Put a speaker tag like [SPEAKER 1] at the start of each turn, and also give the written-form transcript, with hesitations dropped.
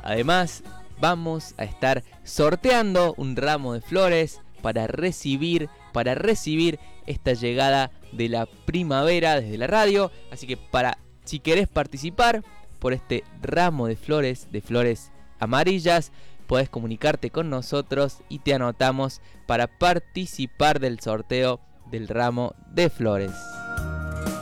[SPEAKER 1] Además, vamos a estar sorteando un ramo de flores para recibir esta llegada de la primavera desde la radio. Así que si querés participar por este ramo de flores amarillas, podés comunicarte con nosotros y te anotamos para participar del sorteo del ramo de flores.